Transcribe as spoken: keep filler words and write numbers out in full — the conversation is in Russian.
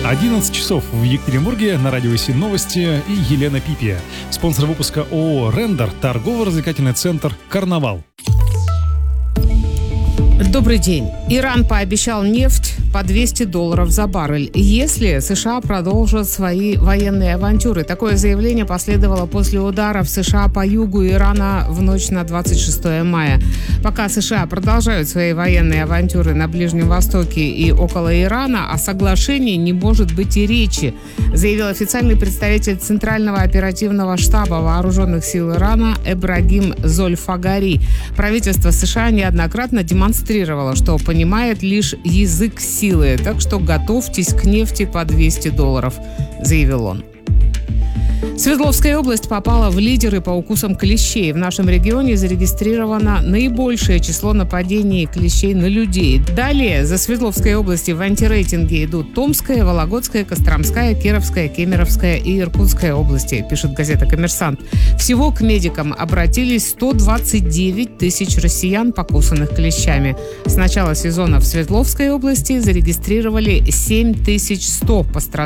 одиннадцать часов в Екатеринбурге, на радио СИ новости и Елена Пипия. Спонсор выпуска ООО «Рендер», торгово-развлекательный центр «Карнавал». Добрый день. Иран пообещал нефть по двести долларов за баррель, если США продолжат свои военные авантюры. Такое заявление последовало после ударов США по югу Ирана в ночь на двадцать шестое мая. Пока США продолжают свои военные авантюры на Ближнем Востоке и около Ирана, о соглашении не может быть и речи, заявил официальный представитель Центрального оперативного штаба Вооруженных сил Ирана Эбрагим Зольфагари. Правительство США неоднократно демонстрировало, что понимает лишь язык силы, так что готовьтесь к нефти по двести долларов, заявил он. Свердловская область попала в лидеры по укусам клещей. В нашем регионе зарегистрировано наибольшее число нападений клещей на людей. Далее за Свердловской областью в антирейтинге идут Томская, Вологодская, Костромская, Кировская, Кемеровская и Иркутская области, пишет газета «Коммерсант». Всего к медикам обратились сто двадцать девять тысяч россиян, покусанных клещами. С начала сезона в Свердловской области зарегистрировали семь тысяч сто пострадавших